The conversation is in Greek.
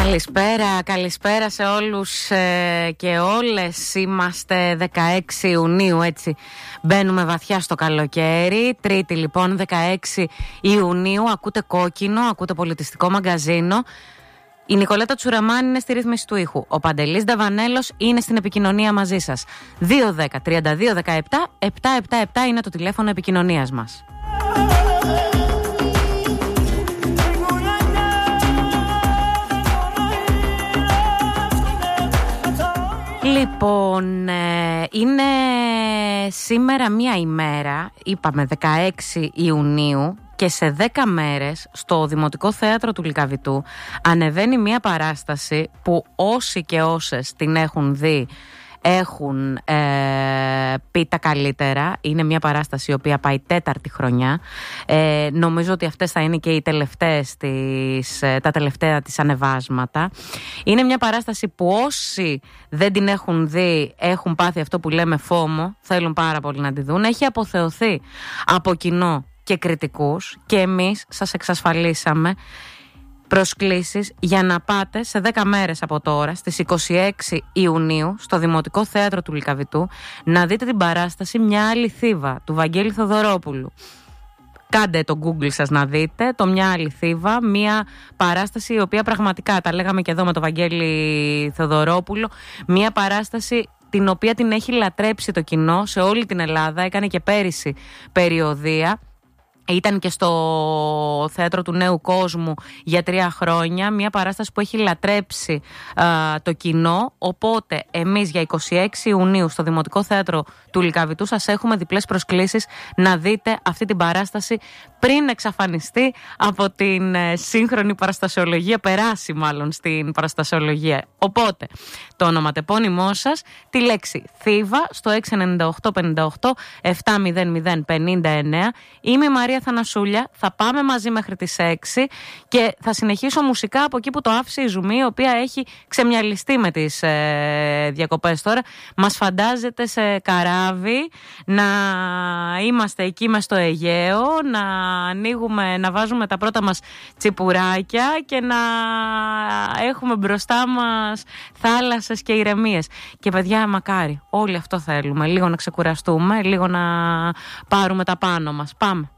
Καλησπέρα σε όλους και όλες. Είμαστε 16 Ιουνίου, έτσι μπαίνουμε βαθιά στο καλοκαίρι. Τρίτη λοιπόν, 16 Ιουνίου. Ακούτε Κόκκινο, ακούτε Πολιτιστικό Μαγκαζίνο. Η Νικολέτα Τσουραμάνη είναι στη ρύθμιση του ήχου. Ο Παντελής Νταβανέλος είναι στην επικοινωνία μαζί σας. 210-3217-777 είναι το τηλέφωνο επικοινωνίας μας. Λοιπόν, είναι σήμερα μία ημέρα, είπαμε 16 Ιουνίου, και σε 10 μέρες στο Δημοτικό Θέατρο του Λυκαβητού ανεβαίνει μία παράσταση που όσοι και όσες την έχουν δει έχουν πει τα καλύτερα. Είναι μια παράσταση η οποία πάει 4η χρονιά. Νομίζω ότι αυτές θα είναι και οι τελευταίες τα τελευταία της ανεβάσματα. Είναι μια παράσταση που όσοι δεν την έχουν δει έχουν πάθει αυτό που λέμε φόμο, θέλουν πάρα πολύ να τη δουν. Έχει αποθεωθεί από κοινό και κριτικούς και εμείς σας εξασφαλίσαμε προσκλήσεις για να πάτε σε 10 μέρες από τώρα, στις 26 Ιουνίου, στο Δημοτικό Θέατρο του Λυκαβητού, να δείτε την παράσταση «Μια άλλη Θήβα» του Βαγγέλη Θοδωρόπουλου. Κάντε το Google σας να δείτε το «Μια άλλη Θήβα», μια παράσταση η οποία πραγματικά, τα λέγαμε και εδώ με τον Βαγγέλη Θοδωρόπουλο, μια παράσταση την οποία την έχει λατρέψει το κοινό σε όλη την Ελλάδα. Έκανε και πέρυσι περιοδεία. Ήταν και στο Θέατρο του Νέου Κόσμου για 3 χρόνια. Μια παράσταση που έχει λατρέψει το κοινό. Οπότε εμείς για 26 Ιουνίου στο Δημοτικό Θέατρο του Λυκαβητού σας έχουμε διπλές προσκλήσεις να δείτε αυτή την παράσταση πριν εξαφανιστεί από την σύγχρονη παραστασιολογία, περάσει μάλλον στην παραστασιολογία. Οπότε το ονοματεπώνυμό σας, τη λέξη Θήβα στο 698 58 700 59. Είμαι η Μαρία Θανασούλια, θα πάμε μαζί μέχρι τις 6 και θα συνεχίσω μουσικά από εκεί που το άφησε η Ζουμί, η οποία έχει ξεμιαλιστεί με τις διακοπές τώρα. Μας φαντάζεται σε καράβι, να είμαστε εκεί μες στο Αιγαίο, να ανοίγουμε, να βάζουμε τα πρώτα μας τσιπουράκια και να έχουμε μπροστά μας θάλασσες και ηρεμίες. Και παιδιά, μακάρι, όλοι αυτό θέλουμε, λίγο να ξεκουραστούμε, λίγο να πάρουμε τα πάνω μας. Πάμε.